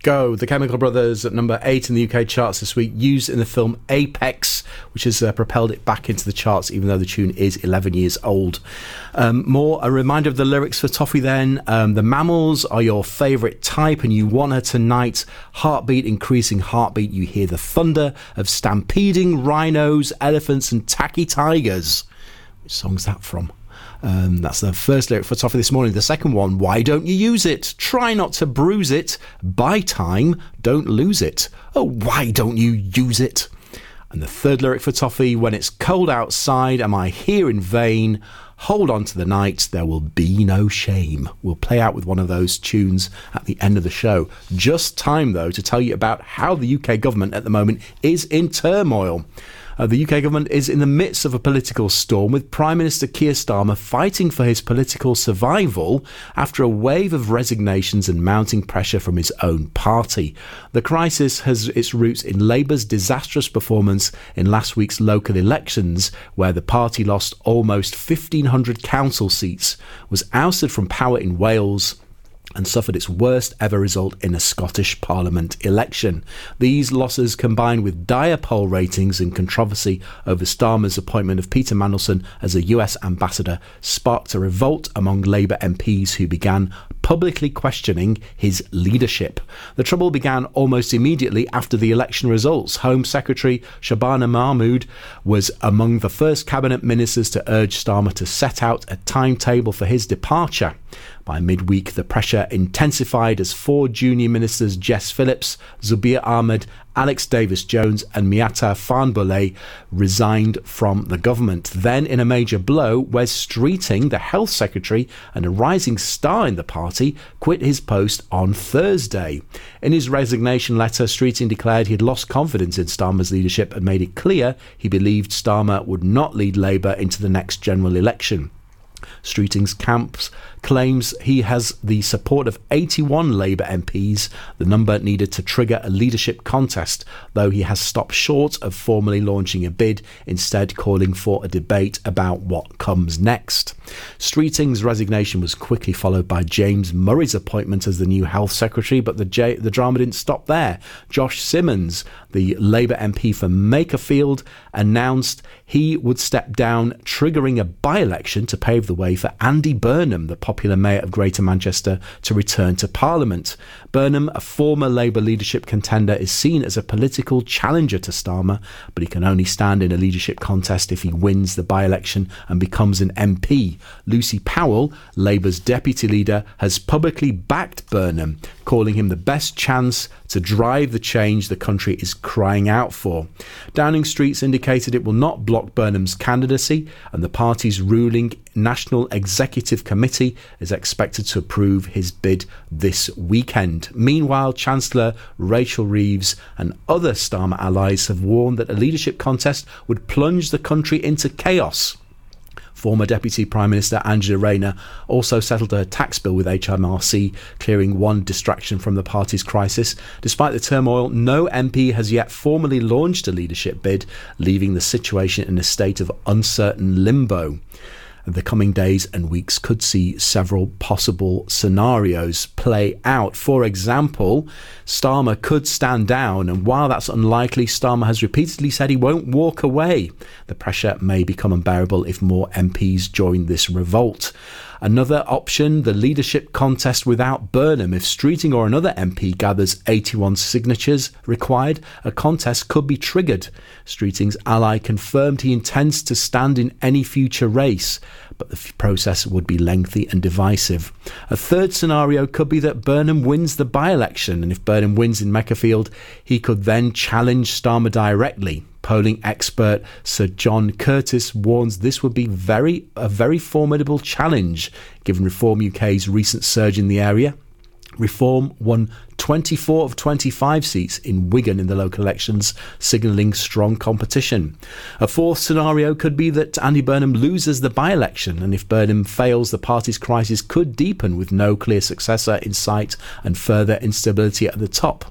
go. The Chemical Brothers at number 8 in the UK charts this week, used in the film Apex, which has propelled it back into the charts, even though the tune is 11 years old. A reminder of the lyrics for Toffee then. The mammals are your favourite type and you want her tonight. Heartbeat, increasing heartbeat. You hear the thunder of stampeding rhinos, elephants and tacky tigers. Which song's that from? That's the first lyric for Toffee this morning. The second one, why don't you use it? Try not to bruise it. Buy time, don't lose it. Oh, why don't you use it? And the third lyric for Toffee, when it's cold outside, am I here in vain? Hold on to the night, there will be no shame. We'll play out with one of those tunes at the end of the show. Just time, though, to tell you about how the UK government at the moment is in turmoil. The UK government is in the midst of a political storm, with Prime Minister Keir Starmer fighting for his political survival after a wave of resignations and mounting pressure from his own party. The crisis has its roots in Labour's disastrous performance in last week's local elections, where the party lost almost 1,500 council seats, was ousted from power in Wales, and suffered its worst ever result in a Scottish Parliament election. These losses, combined with dire poll ratings and controversy over Starmer's appointment of Peter Mandelson as a US ambassador, sparked a revolt among Labour MPs who began publicly questioning his leadership. The trouble began almost immediately after the election results. Home Secretary Shabana Mahmood was among the first cabinet ministers to urge Starmer to set out a timetable for his departure. By midweek, the pressure intensified as 4 junior ministers, Jess Phillips, Zubir Ahmed, Alex Davis-Jones and Miatta Farnbole, resigned from the government. Then, in a major blow, Wes Streeting, the health secretary and a rising star in the party, quit his post on Thursday. In his resignation letter, Streeting declared he had lost confidence in Starmer's leadership and made it clear he believed Starmer would not lead Labour into the next general election. Streeting's camp claims he has the support of 81 Labour MPs, the number needed to trigger a leadership contest, though he has stopped short of formally launching a bid, instead calling for a debate about what comes next. Streeting's resignation was quickly followed by James Murray's appointment as the new health secretary, but the drama didn't stop there. Josh Simmons, the Labour MP for Makerfield, announced he would step down, triggering a by-election to pave the way for Andy Burnham, the popular mayor of Greater Manchester, to return to Parliament. Burnham, a former Labour leadership contender, is seen as a political challenger to Starmer, but he can only stand in a leadership contest if he wins the by-election and becomes an MP. Lucy Powell, Labour's deputy leader, has publicly backed Burnham, calling him the best chance to drive the change the country is crying out for. Downing Street's indicated it will not block Burnham's candidacy, and the party's ruling National Executive Committee is expected to approve his bid this weekend. Meanwhile, Chancellor Rachel Reeves and other Starmer allies have warned that a leadership contest would plunge the country into chaos. Former Deputy Prime Minister Angela Rayner also settled her tax bill with HMRC, clearing one distraction from the party's crisis. Despite the turmoil, no MP has yet formally launched a leadership bid, leaving the situation in a state of uncertain limbo. The coming days and weeks could see several possible scenarios play out. For example, Starmer could stand down, and while that's unlikely, Starmer has repeatedly said he won't walk away. The pressure may become unbearable if more MPs join this revolt. Another option, the leadership contest without Burnham. If Streeting or another MP gathers 81 signatures required, a contest could be triggered. Streeting's ally confirmed he intends to stand in any future race, but the process would be lengthy and divisive. A third scenario could be that Burnham wins the by-election, and if Burnham wins in Makerfield, he could then challenge Starmer directly. Polling expert Sir John Curtis warns this would be a very formidable challenge, given Reform UK's recent surge in the area. Reform won 24 of 25 seats in Wigan in the local elections, signalling strong competition. A fourth scenario could be that Andy Burnham loses the by-election, and if Burnham fails, the party's crisis could deepen with no clear successor in sight and further instability at the top.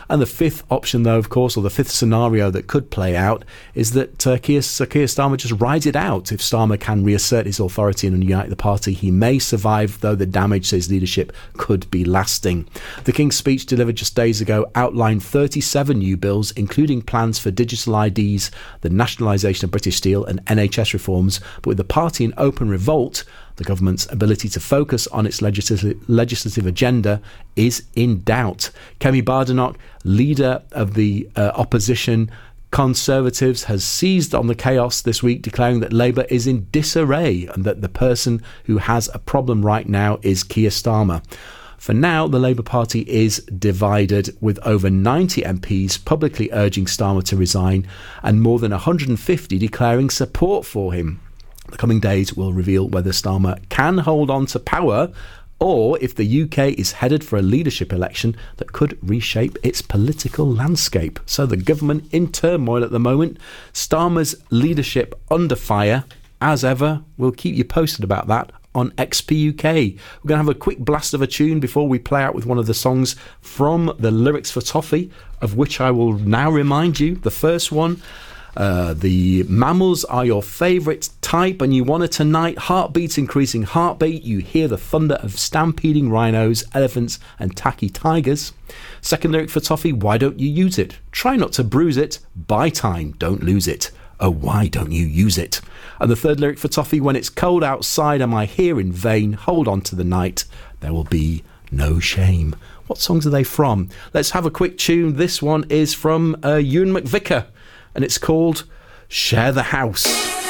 And the fifth option, though, of course, or the fifth scenario that could play out, is that Keir Starmer just rides it out. If Starmer can reassert his authority and unite the party, he may survive, though the damage to his leadership could be lasting. The King's speech delivered just days ago outlined 37 new bills, including plans for digital IDs, the nationalisation of British Steel and NHS reforms. But with the party in open revolt, the government's ability to focus on its legislative agenda is in doubt. Kemi Badenoch, leader of the opposition Conservatives, has seized on the chaos this week, declaring that Labour is in disarray and that the person who has a problem right now is Keir Starmer. For now, the Labour Party is divided, with over 90 MPs publicly urging Starmer to resign and more than 150 declaring support for him. The coming days will reveal whether Starmer can hold on to power or if the UK is headed for a leadership election that could reshape its political landscape. So the government in turmoil at the moment, Starmer's leadership under fire. As ever, we'll keep you posted about that on XP UK. We're going to have a quick blast of a tune before we play out with one of the songs from the Lyrics for Toffee, of which I will now remind you. The first one, the mammals are your favourite type and you want it tonight. Heartbeats increasing heartbeat. You hear the thunder of stampeding rhinos, elephants and tacky tigers. Second lyric for Toffee, why don't you use it? Try not to bruise it. Buy time, don't lose it. Oh, why don't you use it? And the third lyric for Toffee, when it's cold outside, am I here in vain? Hold on to the night, there will be no shame. What songs are they from? Let's have a quick tune. This one is from Ewan McVicker, and it's called Share the House.